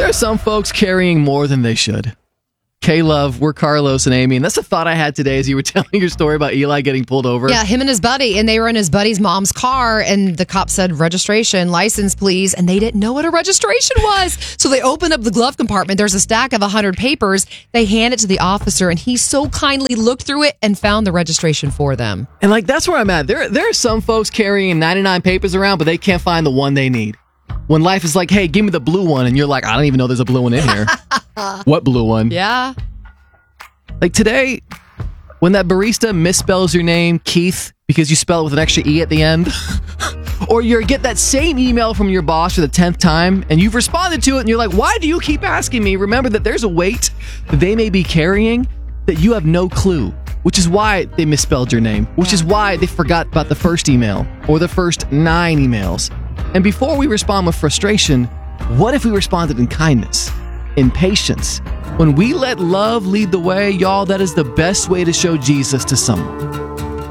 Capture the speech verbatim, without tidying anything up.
There are some folks carrying more than they should. K-Love, we're Carlos and Amy, and that's the thought I had today as you were telling your story about Eli getting pulled over. Yeah, him and his buddy, and they were in his buddy's mom's car, and the cop said, registration, license, please, and they didn't know what a registration was. So they opened up the glove compartment. There's a stack of one hundred papers. They hand it to the officer, and he so kindly looked through it and found the registration for them. And like, that's where I'm at. There, there are some folks carrying ninety-nine papers around, but they can't find the one they need. When life is like, hey, give me the blue one, and you're like, I don't even know there's a blue one in here. What blue one? Yeah. Like today, when that barista misspells your name, Keith, because you spell it with an extra E at the end, or you get that same email from your boss for the tenth time, and you've responded to it, and you're like, why do you keep asking me? Remember that there's a weight that they may be carrying that you have no clue, which is why they misspelled your name, which is why they forgot about the first email or the first nine emails. And before we respond with frustration, what if we responded in kindness, in patience? When we let love lead the way, y'all, that is the best way to show Jesus to someone.